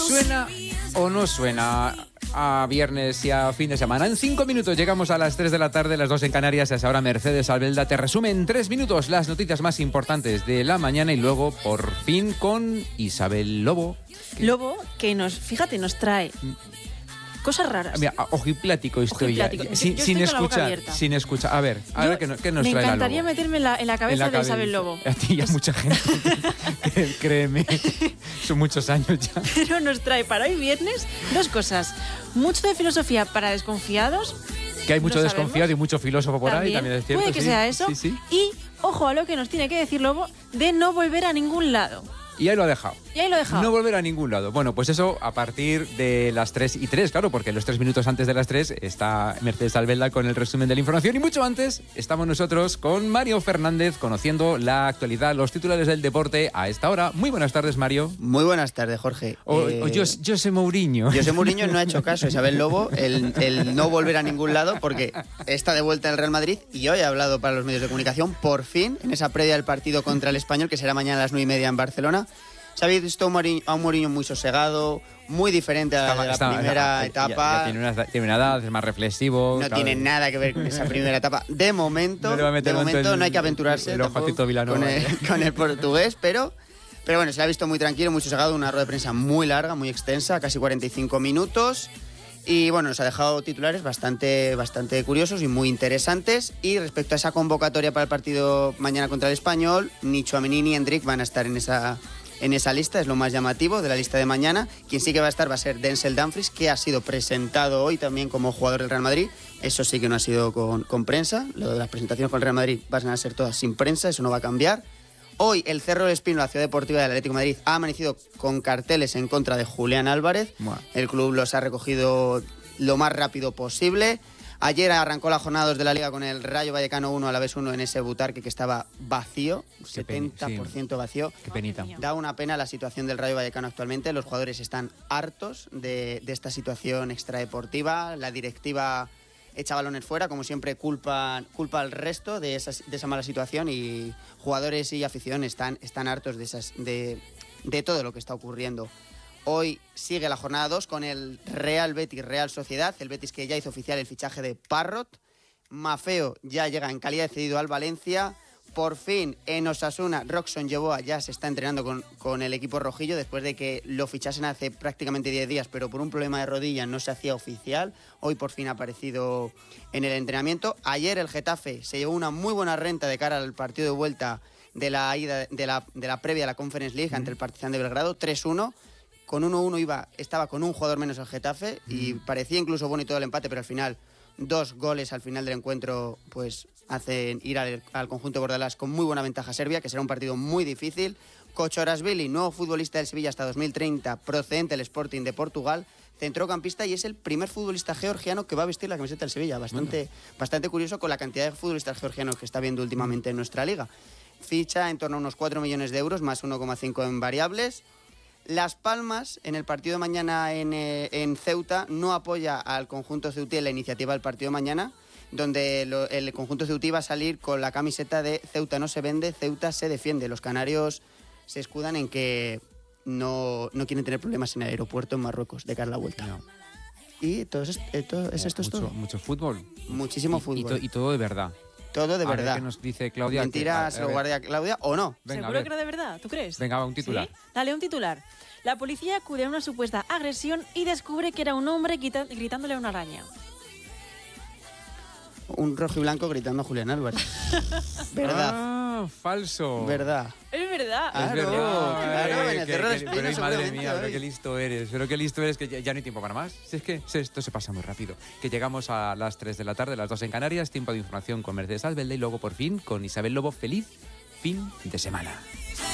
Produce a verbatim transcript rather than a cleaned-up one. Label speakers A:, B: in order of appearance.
A: ¿Suena o no suena a viernes y a fin de semana? En cinco minutos llegamos a las tres de la tarde, las dos en Canarias. Es ahora Mercedes Albelda te resume en tres minutos las noticias más importantes de la mañana y luego por fin con Isabel Lobo.
B: Que... Lobo que nos, fíjate, nos trae cosas raras.
A: Mira, ojiplático estoy
B: ojiplático.
A: ya.
B: Yo,
A: sin,
B: yo
A: sin
B: estoy
A: escuchar, sin escuchar. A ver, a
B: yo,
A: ver qué, nos, qué nos
B: me
A: trae la Lobo.
B: Me encantaría meterme en la, en la cabeza en la de cabeza. Isabel Lobo.
A: A ti y a mucha gente. Créeme, son muchos años ya.
B: Pero nos trae para hoy viernes dos cosas. Mucho de filosofía para desconfiados.
A: Que hay mucho desconfiado y mucho filósofo por
B: también.
A: ahí, también es cierto.
B: Puede que
A: sí,
B: sea eso.
A: Sí, sí.
B: Y ojo a lo que nos tiene que decir Lobo de no volver a ningún lado.
A: Y ahí lo ha dejado.
B: Y ahí lo ha dejado.
A: No volver a ningún lado. Bueno, pues eso a partir de las tres y tres, claro, porque los tres minutos antes de las tres está Mercedes Albelda con el resumen de la información. Y mucho antes estamos nosotros con Mario Fernández conociendo la actualidad, los titulares del deporte a esta hora. Muy buenas tardes, Mario.
C: Muy buenas tardes, Jorge.
A: O, eh, o José Mourinho.
C: José Mourinho no ha hecho caso a Isabel Lobo, el, el no volver a ningún lado, porque está de vuelta en el Real Madrid y hoy ha hablado para los medios de comunicación, por fin, en esa previa del partido contra el Español, que será mañana a las nueve y media en Barcelona. Se habéis visto a un Mourinho muy sosegado, muy diferente a la,
A: está,
C: primera
A: está,
C: etapa.
A: Ya, ya tiene, una, tiene una edad, es más reflexivo.
C: No
A: claro.
C: tiene nada que ver con esa primera etapa. De momento, no, de momento
A: el,
C: no hay que aventurarse
A: el, el
C: con, el, con el portugués, pero, pero bueno, se ha visto muy tranquilo, muy sosegado, una rueda de prensa muy larga, muy extensa, casi cuarenta y cinco minutos. Y bueno, nos ha dejado titulares bastante, bastante curiosos y muy interesantes. Y respecto a esa convocatoria para el partido mañana contra el Español, ni Tchouaméni ni Endrick van a estar en esa... En esa lista, es lo más llamativo de la lista de mañana. Quien sí que va a estar va a ser Denzel Dumfries, que ha sido presentado hoy también como jugador del Real Madrid. Eso sí que no ha sido con, con prensa. Lo de las presentaciones con el Real Madrid van a ser todas sin prensa, eso no va a cambiar. Hoy el Cerro del Espino, la ciudad deportiva del Atlético de Madrid, ha amanecido con carteles en contra de Julián Álvarez. Bueno. El club los ha recogido lo más rápido posible. Ayer arrancó la jornada dos de la Liga con el Rayo Vallecano uno a la vez uno en ese Butarque que estaba vacío, Qué setenta por ciento sí. vacío.
A: Qué penita.
C: Da una pena la situación del Rayo Vallecano actualmente. Los jugadores están hartos de, de esta situación extradeportiva. La directiva echa balones fuera, como siempre culpa, culpa al resto de esa, de esa mala situación, y jugadores y afición están, están hartos de, esas, de, de todo lo que está ocurriendo. Hoy sigue la jornada dos con el Real Betis Real Sociedad, el Betis que ya hizo oficial el fichaje de Parrot. Maffeo ya llega en calidad de cedido al Valencia. Por fin en Osasuna, Roxon Yeboah ya se está entrenando con, con el equipo rojillo después de que lo fichasen hace prácticamente diez días, pero por un problema de rodilla no se hacía oficial. Hoy por fin ha aparecido en el entrenamiento. Ayer el Getafe se llevó una muy buena renta de cara al partido de vuelta de la, ida, de la, de la previa a la Conference League ante el Partizan de Belgrado, tres uno. Con uno uno iba, estaba con un jugador menos el Getafe y parecía incluso bonito el empate, pero al final dos goles al final del encuentro pues hacen ir al, al conjunto bordalás con muy buena ventaja Serbia, que será un partido muy difícil. Kochorashvili, nuevo futbolista del Sevilla hasta dos mil treinta, procedente del Sporting de Portugal, centrocampista, y es el primer futbolista georgiano que va a vestir la camiseta del Sevilla. Bastante, bueno. bastante curioso con la cantidad de futbolistas georgianos que está viendo últimamente en nuestra liga. Ficha en torno a unos cuatro millones de euros, más uno coma cinco en variables. Las Palmas, en el partido de mañana en, eh, en Ceuta, no apoya al conjunto ceutí en la iniciativa del partido de mañana, donde lo, el conjunto ceutí va a salir con la camiseta de Ceuta no se vende, Ceuta se defiende. Los canarios se escudan en que no, no quieren tener problemas en el aeropuerto en Marruecos de cara a la vuelta. No. Y todo es, esto, es esto
A: mucho,
C: es todo.
A: Mucho fútbol.
C: Muchísimo
A: y,
C: fútbol.
A: Y, to, y todo de verdad.
C: Todo de
A: a
C: verdad.
A: ¿Qué nos dice Claudia?
C: Mentira,
A: que,
C: se lo guardia Claudia o no.
B: Venga, ¿seguro que era de verdad? ¿Tú crees?
A: Venga, va, un titular.
B: ¿Sí? Dale, un titular. La policía acude a una supuesta agresión y descubre que era un hombre grita- gritándole a una araña.
C: Un rojo y blanco gritando a Julián Álvarez. Verdad.
A: Ah, falso.
C: Verdad.
B: Es verdad.
C: Claro,
A: es verdad.
C: claro,
A: Eh,
C: en el
A: que-
C: Cerro del
A: que-
C: Espino,
A: pero, madre
C: seguramente,
A: mía, pero
C: hoy.
A: qué listo eres. Pero qué listo eres, que ya, ya no hay tiempo para más. Si es que se- esto se pasa muy rápido. Que llegamos a las tres de la tarde, las dos en Canarias. Tiempo de información con Mercedes Albelda y luego por fin con Isabel Lobo. Feliz fin de semana.